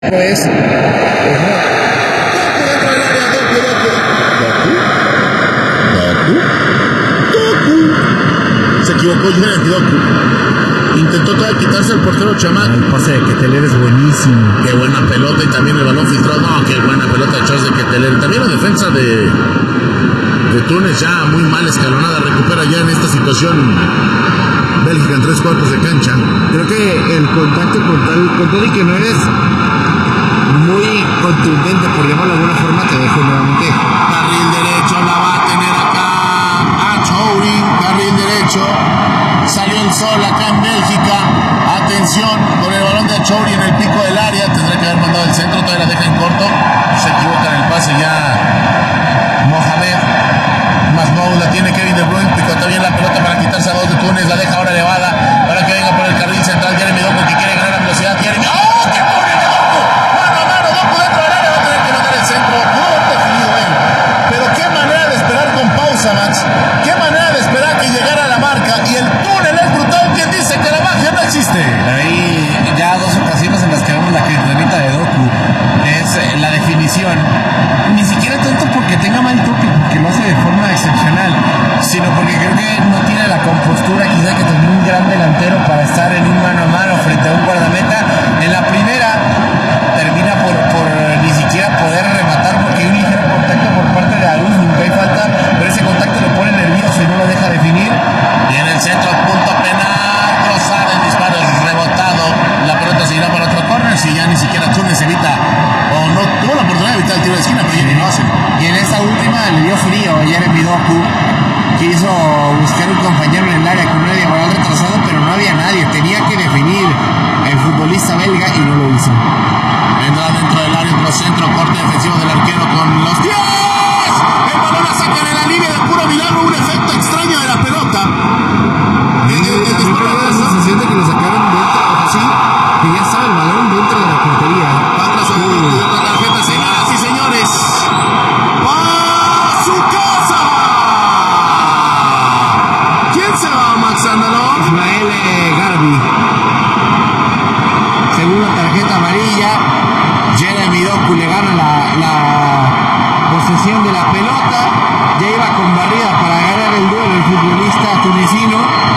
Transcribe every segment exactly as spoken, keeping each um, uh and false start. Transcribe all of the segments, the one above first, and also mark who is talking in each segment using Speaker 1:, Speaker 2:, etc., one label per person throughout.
Speaker 1: Pues, pues no.
Speaker 2: Se equivocó Jeremy Doku. Intentó todavía quitarse el portero Chamac.
Speaker 1: El pase de Keteler es buenísimo.
Speaker 2: Qué buena pelota y también el balón filtrado. No, qué buena pelota de Charles de Keteler. También la defensa de, de Túnez ya muy mal escalonada. Recupera ya en esta situación Bélgica en tres cuartos de cancha.
Speaker 1: Creo que el contacto con tal, con todo y que no eres muy contundente, por llamarlo de alguna forma, te dejo nuevamente.
Speaker 2: Carril derecho la va a tener acá a Chourin. Carril derecho. Salió el sol acá en Bélgica. Atención con el balón de Chourin en el pico del área. Tendrá que haber mandado el centro. Todavía la deja en corto. Se equivoca en el pase ya Mohamed. Masmou la tiene Kevin De Bruyne. Picota bien la pelota para quitarse a dos de Túnez. La deja ahora elevada para que venga por el carril central. Jeremy Doku que quiere ganar la velocidad. Jeremy. ¡Oh! ¡Qué pobre de Doku! Mano a mano. Doku dentro del área. Va a tener que mandar el centro. Muy definido él. Pero qué manera de esperar con pausa, Max. Qué manera de esperar que llegara a la marca. Y el túnel es brutal. ¿Quién dice que la magia no existe?
Speaker 1: Hay ya dos ocasiones en las que vemos la criptonita de Doku. Es eh, la definición. Ni siquiera tanto porque tenga mal toque, porque lo hace de forma excepcional, sino porque creo que no tiene la compostura quizá que tendría un gran delantero para estar en un mano a mano frente a un guardameta. En la primera termina por, por ni siquiera poder rematar porque hay un ligero contacto por parte de Aruz, nunca hay falta, pero ese contacto lo pone nervioso y no lo deja definir.
Speaker 2: Y en el centro, punto penal, Trossard, el disparo es rebotado, la pelota se irá para otro córner, si ya ni siquiera Túnez evita, o no tuvo la oportunidad de evitar el tiro de esquina, pero ya ni lo hace.
Speaker 1: Y en esa última le dio frío a Jeremy Doku, quiso buscar un compañero en el área con una diagonal retrasada, pero no había nadie, tenía que definir el futbolista belga y no lo hizo.
Speaker 2: Vendrá dentro del área, otro centro, corte defensivo del arquero con los pies. El balón la sacan en la línea de puro milagro, un efecto extraño de la pelota. El, el, el disparo
Speaker 1: la
Speaker 2: de
Speaker 1: sensación de que lo sacaron dentro, así, que ya estaba el balón dentro de la portería.
Speaker 2: Patas a la tarjeta, señoras y señores. ¡A su casa! ¿Quién se va, Max Andalón?
Speaker 1: Ismael eh, Garbi. Segunda tarjeta amarilla. Jeremy Doku le gana la, la posesión de la pelota. Ya iba con barrida para ganar el duelo el futbolista tunecino.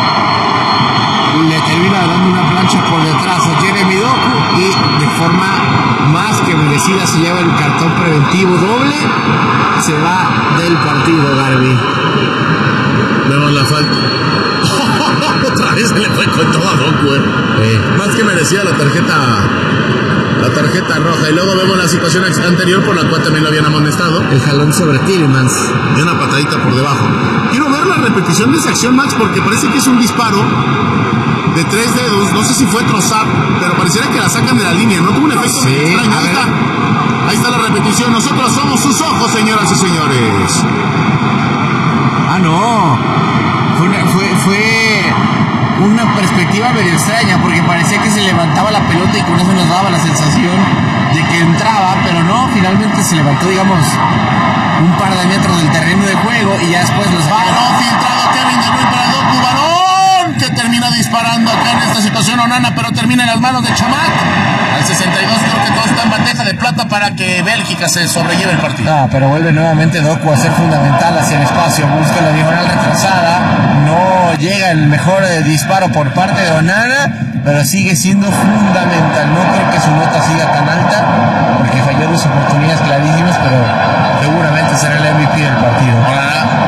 Speaker 1: Le termina dando una plancha por detrás a Jeremy Doku y de forma más que merecida se lleva el cartón preventivo doble. Se va del partido Garbi.
Speaker 2: Vemos la falta. Otra vez se le fue con todo a Doku, eh. Eh, Más que merecía la tarjeta La tarjeta roja. Y luego vemos la situación anterior por la cual también lo habían amonestado.
Speaker 1: El jalón sobre Tielemans.
Speaker 2: Y una patadita por debajo. Quiero ver la repetición de esa acción, Max, porque parece que es un disparo de tres dedos. No sé si fue Trossard, pero pareciera que la sacan de la línea. No tuvo un efecto
Speaker 1: Sí,
Speaker 2: extraño. Ahí está. Ahí está la repetición. Nosotros somos sus ojos, señoras y señores.
Speaker 1: Ah, no. Fue una, fue, fue una perspectiva medio extraña porque parecía que se levantaba la pelota y con eso nos daba la sensación de que entraba, pero no, finalmente se levantó, digamos, un par de metros del terreno de juego y ya después los...
Speaker 2: Balón filtrado, Kevin De Bruyne para Doku, balón que termina disparando acá en esta situación Onana, pero termina en las manos de Chamac. Al sesenta y dos creo que todo está en bandeja de plata para que Bélgica se sobrelleve el partido.
Speaker 1: Ah, pero vuelve nuevamente Doku a ser fundamental hacia el espacio, busca la diagonal retrasada, no llega el mejor eh, disparo por parte de Onana, pero sigue siendo fundamental. No creo que su nota siga tan alta, porque falló dos oportunidades clarísimas, pero seguramente será el M V P del partido.
Speaker 2: Onana.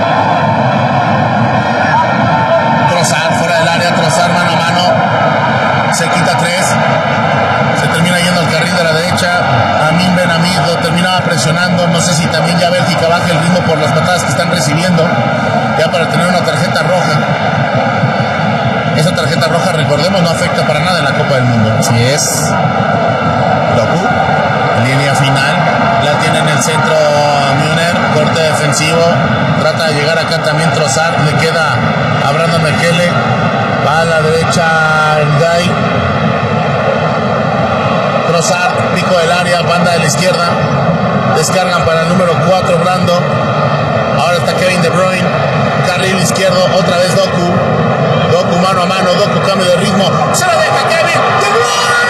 Speaker 2: Trossard fuera del área, Trossard mano a mano, se quita tres. Se termina yendo al carril de la derecha. Amin Ben Hamid lo terminaba presionando. No sé si también ya Bélgica baja el ritmo por las patadas que están recibiendo, ya para tener una tarjeta roja. Esa tarjeta roja, recordemos, no afecta para nada en la Copa del Mundo.
Speaker 1: Así es.
Speaker 2: Doku, línea final, la tiene en el centro Müller, corte defensivo, trata de llegar acá también Trossard, le queda a Brandon Mekele, va a la derecha Ndiaye. Trossard, pico del área, banda de la izquierda, descargan para el número cuatro Brando, ahora está Kevin De Bruyne, carril izquierdo, otra vez Doku, Doku mano a mano, Doku cambio de ritmo, se la deja Kevin De Bruyne.